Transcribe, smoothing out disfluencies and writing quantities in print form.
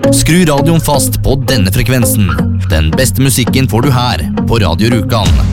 Skru radioen fast på denne frekvensen. Den beste musikken får du her på Radio Rjukan.